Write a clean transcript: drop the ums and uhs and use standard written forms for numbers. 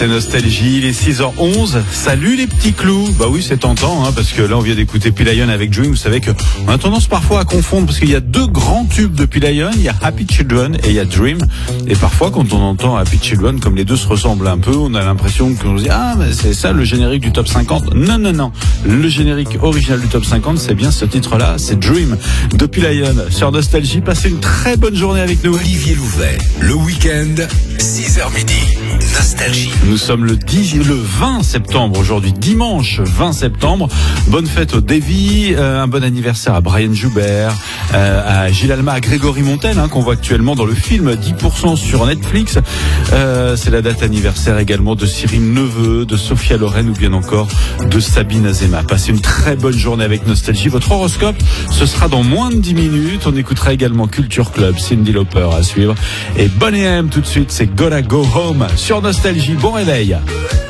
c'est Nostalgie, il est 6h11. Salut les petits clous. Bah oui, c'est tentant, parce que là on vient d'écouter Pilion avec Dream. Vous savez qu'on a tendance parfois à confondre, parce qu'il y a deux grands tubes de Pilion. Il y a Happy Children et il y a Dream. Et parfois quand on entend Happy Children, comme les deux se ressemblent un peu, on a l'impression qu'on se dit mais c'est ça le générique du top 50. Non. Le générique original du top 50, c'est bien ce titre-là, c'est Dream de Pilion sur Nostalgie. Passez une très bonne journée avec nous. Olivier Louvet, le week-end, 6h midi, Nostalgie. Nous sommes le 20 septembre aujourd'hui, dimanche 20 septembre. Bonne fête au Davy, un bon anniversaire à Brian Joubert, à Gilles Alma, à Grégory Montel, qu'on voit actuellement dans le film 10% sur Netflix. C'est la date anniversaire également de Cyril Neveu, de Sophia Loren ou bien encore de Sabine Azema. Passez une très bonne journée avec Nostalgie. Votre horoscope, ce sera dans moins de 10 minutes. On écoutera également Culture Club, Cyndi Lauper à suivre. Et Bonnie M tout de suite, c'est Gotta Go Home sur Nostalgie. Bon réveil.